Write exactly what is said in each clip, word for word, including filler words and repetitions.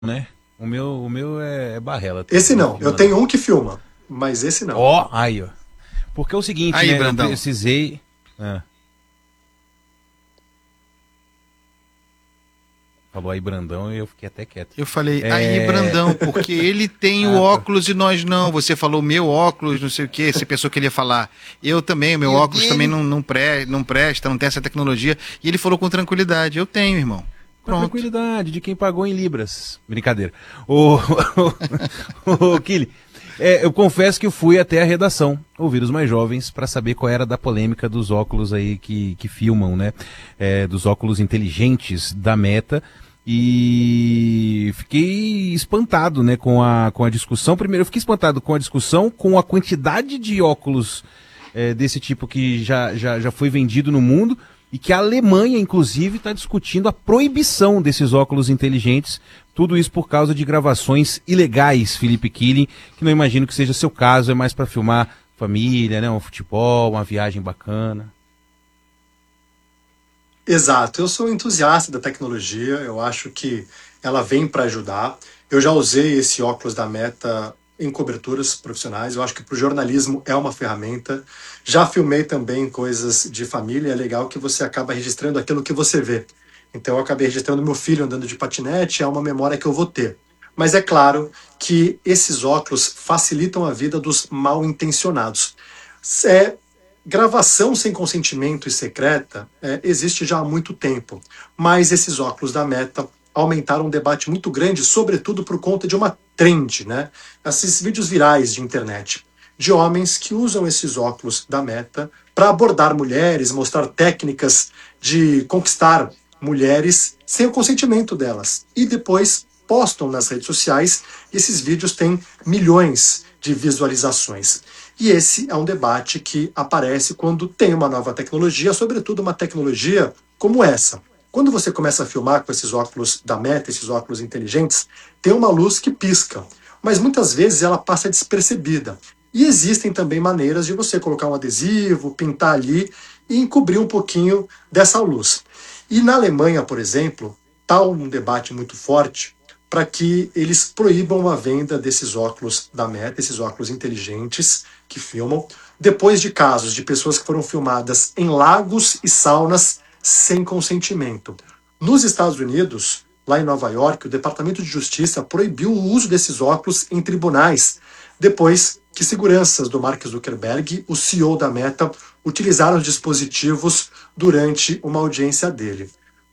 né? O meu, o meu é, é barrela. Esse não, filma, eu tenho um que filma, mas esse não. Ó, aí, ó. Porque é o seguinte, aí, né? Brandão. Eu precisei. Ah. Falou aí, Brandão, e eu fiquei até quieto. Eu falei, É... aí, Brandão, porque ele tem o Ah, tá. óculos e nós não. Você falou meu óculos, não sei o que, você pensou que ele ia falar. Eu também, o meu E o óculos dele? também não, não, pre, não presta, não tem essa tecnologia. E ele falou com tranquilidade, eu tenho, irmão. Com Pronto. tranquilidade, de quem pagou em libras. Brincadeira. Ô, ô, Kili, é, eu confesso que eu fui até a redação ouvir os mais jovens para saber qual era da polêmica dos óculos aí que, que filmam, né? É, dos óculos inteligentes da Meta. E fiquei espantado, né, com a, com a discussão. Primeiro, eu fiquei espantado com a discussão, com a quantidade de óculos é, desse tipo que já, já, já foi vendido no mundo. E que a Alemanha, inclusive, está discutindo a proibição desses óculos inteligentes. Tudo isso por causa de gravações ilegais, Felipe Killing, que não imagino que seja seu caso, é mais para filmar família, né, um futebol, uma viagem bacana. Exato, eu sou entusiasta da tecnologia, eu acho que ela vem para ajudar. Eu já usei esse óculos da Meta em coberturas profissionais, eu acho que para o jornalismo é uma ferramenta. Já filmei também coisas de família, é legal que você acaba registrando aquilo que você vê. Então eu acabei registrando meu filho andando de patinete, é uma memória que eu vou ter. Mas é claro que esses óculos facilitam a vida dos mal intencionados. É, gravação sem consentimento e secreta é, existe já há muito tempo, mas esses óculos da Meta aumentaram um debate muito grande, sobretudo por conta de uma trend, né? Esses vídeos virais de internet, de homens que usam esses óculos da Meta para abordar mulheres, mostrar técnicas de conquistar mulheres sem o consentimento delas. E depois postam nas redes sociais e esses vídeos têm milhões de visualizações. E esse é um debate que aparece quando tem uma nova tecnologia, sobretudo uma tecnologia como essa. Quando você começa a filmar com esses óculos da Meta, esses óculos inteligentes, tem uma luz que pisca, mas muitas vezes ela passa despercebida. E existem também maneiras de você colocar um adesivo, pintar ali e encobrir um pouquinho dessa luz. E na Alemanha, por exemplo, está um debate muito forte para que eles proíbam a venda desses óculos da Meta, esses óculos inteligentes que filmam, depois de casos de pessoas que foram filmadas em lagos e saunas sem consentimento. Nos Estados Unidos, lá em Nova York, o Departamento de Justiça proibiu o uso desses óculos em tribunais, depois que seguranças do Mark Zuckerberg, o C E O da Meta, utilizaram os dispositivos durante uma audiência dele.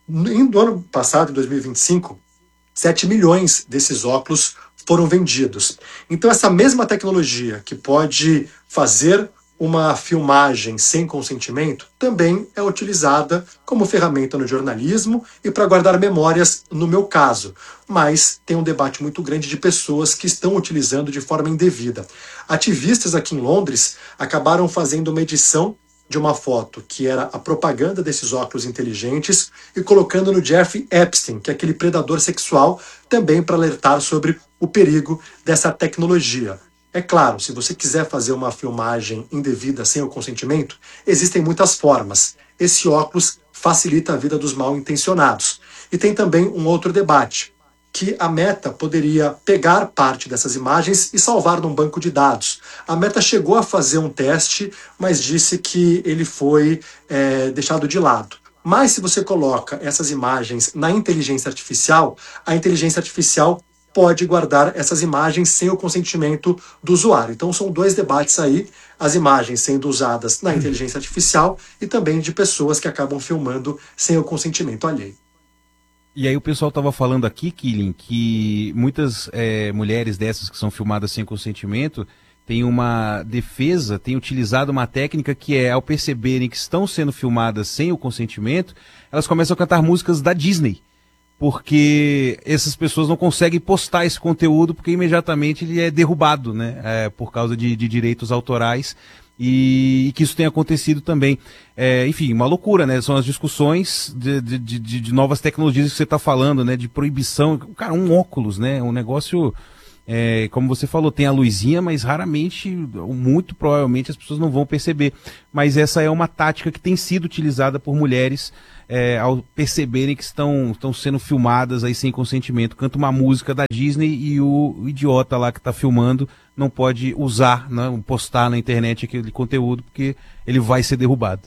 No ano passado, em dois mil e vinte e cinco, sete milhões desses óculos foram vendidos. Então essa mesma tecnologia que pode fazer uma filmagem sem consentimento também é utilizada como ferramenta no jornalismo e para guardar memórias, no meu caso. Mas tem um debate muito grande de pessoas que estão utilizando de forma indevida. Ativistas aqui em Londres acabaram fazendo uma edição de uma foto que era a propaganda desses óculos inteligentes e colocando no Jeffrey Epstein, que é aquele predador sexual, também para alertar sobre o perigo dessa tecnologia. É claro, se você quiser fazer uma filmagem indevida sem o consentimento, existem muitas formas. Esse óculos facilita a vida dos mal intencionados. E tem também um outro debate, que a Meta poderia pegar parte dessas imagens e salvar num banco de dados. A Meta chegou a fazer um teste, mas disse que ele foi é, deixado de lado. Mas se você coloca essas imagens na inteligência artificial, a inteligência artificial pode guardar essas imagens sem o consentimento do usuário. Então são dois debates aí, as imagens sendo usadas na inteligência artificial e também de pessoas que acabam filmando sem o consentimento alheio. E aí o pessoal estava falando aqui, Killing, que muitas é, mulheres dessas que são filmadas sem consentimento têm uma defesa, têm utilizado uma técnica que é, ao perceberem que estão sendo filmadas sem o consentimento, elas começam a cantar músicas da Disney, porque essas pessoas não conseguem postar esse conteúdo porque imediatamente ele é derrubado, né, é, por causa de, de direitos autorais. E, e que isso tem acontecido também. É, enfim, uma loucura, né? São as discussões de, de, de, de novas tecnologias que você está falando, né? De proibição. Cara, um óculos, né? Um negócio É, como você falou, tem a luzinha, mas raramente, muito provavelmente, as pessoas não vão perceber. Mas essa é uma tática que tem sido utilizada por mulheres é, ao perceberem que estão, estão sendo filmadas aí sem consentimento. Canta uma música da Disney e o, o idiota lá que está filmando não pode usar, né, postar na internet aquele conteúdo, porque ele vai ser derrubado.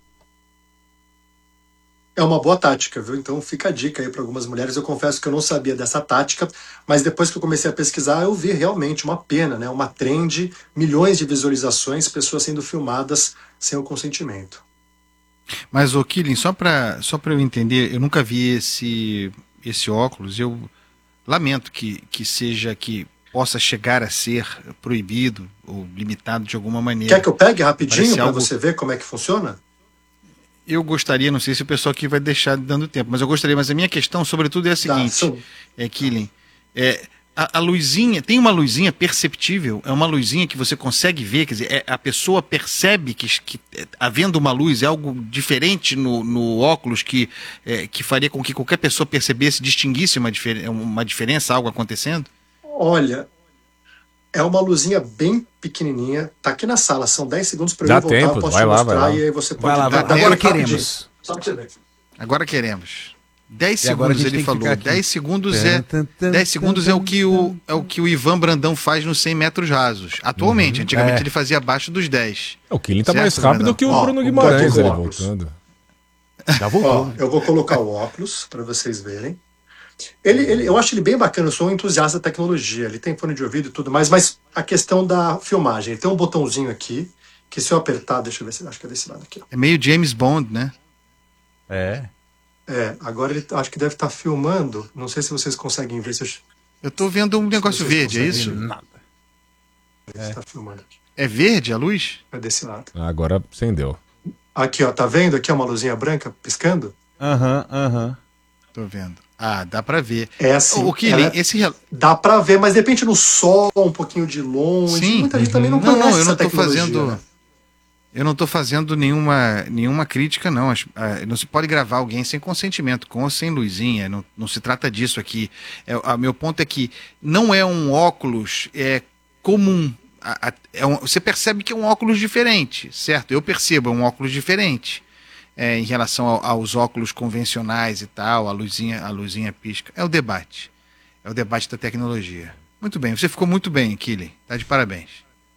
É uma boa tática, viu? Então fica a dica aí para algumas mulheres. Eu confesso que eu não sabia dessa tática, mas depois que eu comecei a pesquisar, eu vi realmente uma pena, né? Uma trend, milhões de visualizações, pessoas sendo filmadas sem o consentimento. Mas, ô Killing, só para só para eu entender, eu nunca vi esse, esse óculos, eu lamento que, que seja, que possa chegar a ser proibido ou limitado de alguma maneira. Quer que eu pegue rapidinho para algo... você ver como é que funciona? Eu gostaria, não sei se o pessoal aqui vai deixar dando tempo, mas eu gostaria, mas a minha questão, sobretudo, é a seguinte, tá, é, Killing, é, a, a luzinha, tem uma luzinha perceptível, é uma luzinha que você consegue ver, quer dizer, é, a pessoa percebe que, que havendo uma luz, é algo diferente no, no óculos que, é, que faria com que qualquer pessoa percebesse, distinguisse uma, difer uma diferença, algo acontecendo? Olha, é uma luzinha bem pequenininha, tá aqui na sala, são dez segundos para eu voltar, tempo, eu posso vai te lá, mostrar vai lá. e aí você pode... Vai lá, vai. dar Agora tempo queremos. Só pra você ver. Agora queremos. dez E agora a segundos gente ele tem que falou. ficar aqui. dez segundos é dez segundos é o que o é o que o Ivan Brandão faz nos cem metros rasos. Atualmente, Uhum, antigamente é. ele fazia abaixo dos dez. O Killing tá Certo, mais rápido Brandão? que o Ó, Bruno o Guimarães, Bob ele óculos. voltando. Já voltou. Ó, eu vou colocar o óculos para vocês verem. Ele, ele, eu acho ele bem bacana, eu sou um entusiasta da tecnologia, ele tem fone de ouvido e tudo mais, mas a questão da filmagem, ele tem um botãozinho aqui, que se eu apertar, deixa eu ver se acho que é desse lado aqui. Ó. É meio James Bond, né? É. É, agora ele acho que deve estar filmando, não sei se vocês conseguem ver se eu... Eu tô vendo um negócio vocês verde, é conseguem isso? Nada. É. Tá filmando aqui. É verde a luz? É desse lado. Agora acendeu. Aqui, ó, tá vendo? Aqui é uma luzinha branca piscando. Aham, aham. Tô vendo. Ah, dá pra ver. É assim. O Killing, ela- esse rel- Dá pra ver, mas de repente no sol, um pouquinho de longe. Sim. Muita gente também não Não, conhece não, eu essa não tô tecnologia, fazendo- né? Eu não estou fazendo nenhuma, nenhuma crítica, não. As- ah, Não se pode gravar alguém sem consentimento, com ou sem luzinha. Não, não se trata disso aqui. É, a, meu ponto é que não é um óculos é, comum. A- a- é um- você percebe que é um óculos diferente, certo? Eu percebo, é um óculos diferente é, em relação ao- aos óculos convencionais e tal. A luzinha, a luzinha pisca. É o debate. É o debate da tecnologia. Muito bem, você ficou muito bem, Killing. Tá de parabéns.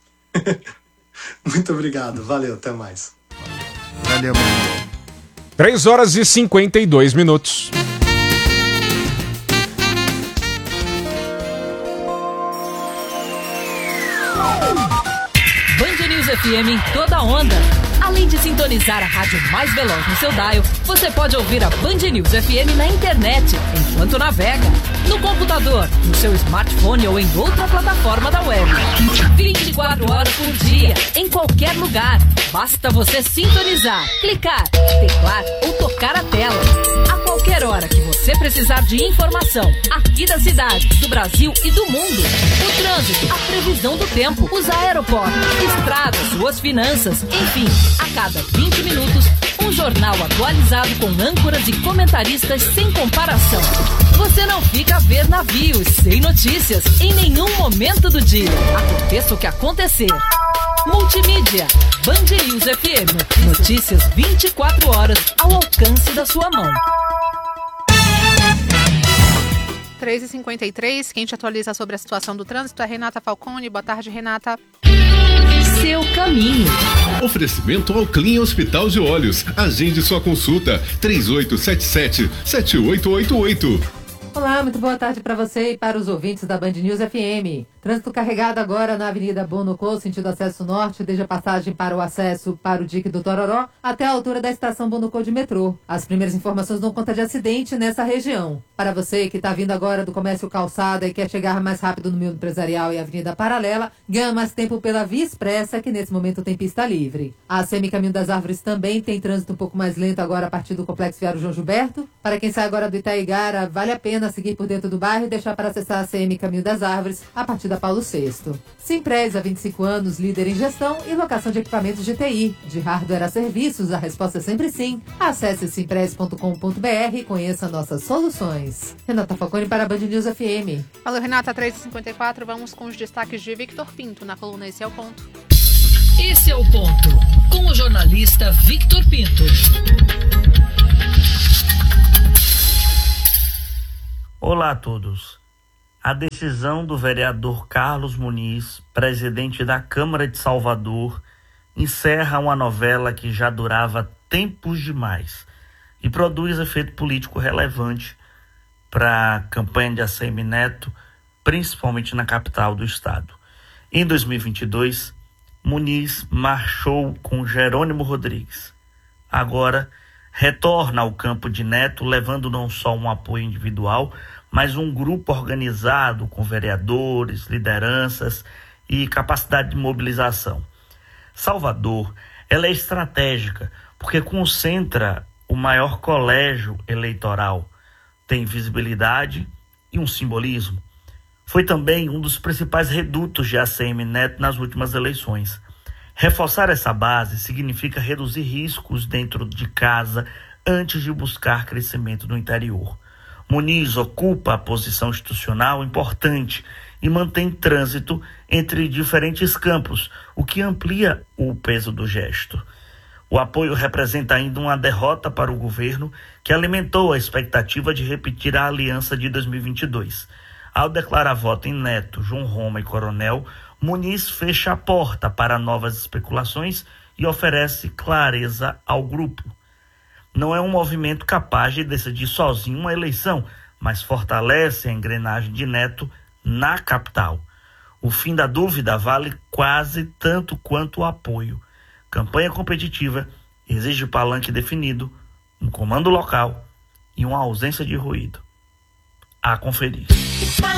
Muito obrigado, valeu, até mais. Valeu, meu irmão. três horas e cinquenta e dois minutos. Band News F M em toda onda. Além de sintonizar a rádio mais veloz no seu dial, você pode ouvir a Band News F M na internet, enquanto navega, no computador, no seu smartphone ou em outra plataforma da web. vinte e quatro horas por dia, em qualquer lugar. Basta você sintonizar, clicar, teclar ou tocar a tela. A qualquer hora que você precisar de informação, aqui da cidade, do Brasil e do mundo. O trânsito, a previsão do tempo, os aeroportos, estradas, suas finanças, enfim. A cada vinte minutos, um jornal atualizado com âncoras e comentaristas sem comparação. Você não fica a ver navios sem notícias em nenhum momento do dia. Aconteça o que acontecer. Multimídia, Band News F M. Notícias vinte e quatro horas ao alcance da sua mão. três e cinquenta e três, quem te atualiza sobre a situação do trânsito é Renata Falcone. Boa tarde, Renata. Seu caminho. Oferecimento ao Clean Hospital de Olhos. Agende sua consulta. três oito sete sete, sete oito oito oito. Olá, muito boa tarde para você e para os ouvintes da Band News F M. Trânsito carregado agora na Avenida Bonocô, sentido acesso norte, desde a passagem para o acesso para o dique do Tororó até a altura da estação Bonocô de metrô. As primeiras informações dão conta de acidente nessa região. Para você que está vindo agora do Comércio Calçada e quer chegar mais rápido no Mundo Empresarial e Avenida Paralela, ganha mais tempo pela Via Expressa, que nesse momento tem pista livre. A Semi-Caminho das Árvores também tem trânsito um pouco mais lento agora a partir do Complexo Viário João Gilberto. Para quem sai agora do Itaigara, vale a pena a seguir por dentro do bairro e deixar para acessar a C M Caminho das Árvores, a partir da Paulo sexto. Simpres, há vinte e cinco anos, líder em gestão e locação de equipamentos de T I. De hardware a serviços, a resposta é sempre sim. Acesse simpres ponto com ponto b r e conheça nossas soluções. Renata Falcone para a Band News F M. Valeu, Renata, três e cinquenta e quatro. Vamos com os destaques de Victor Pinto na coluna Esse é o Ponto. Esse é o Ponto, com o jornalista Victor Pinto. Olá a todos. A decisão do vereador Carlos Muniz, presidente da Câmara de Salvador, encerra uma novela que já durava tempos demais e produz efeito político relevante para a campanha de A C M Neto, principalmente na capital do estado. Em dois mil e vinte e dois, Muniz marchou com Jerônimo Rodrigues. Agora, retorna ao campo de Neto, levando não só um apoio individual, mas um grupo organizado com vereadores, lideranças e capacidade de mobilização. Salvador, ela é estratégica porque concentra o maior colégio eleitoral, tem visibilidade e um simbolismo. Foi também um dos principais redutos de A C M Neto nas últimas eleições. Reforçar essa base significa reduzir riscos dentro de casa antes de buscar crescimento no interior. Muniz ocupa a posição institucional importante e mantém trânsito entre diferentes campos, o que amplia o peso do gesto. O apoio representa ainda uma derrota para o governo, que alimentou a expectativa de repetir a aliança de dois mil e vinte e dois. Ao declarar voto em Neto, João Roma e Coronel, Muniz fecha a porta para novas especulações e oferece clareza ao grupo. Não é um movimento capaz de decidir sozinho uma eleição, mas fortalece a engrenagem de Neto na capital. O fim da dúvida vale quase tanto quanto o apoio. Campanha competitiva exige palanque definido, um comando local e uma ausência de ruído. A conferir.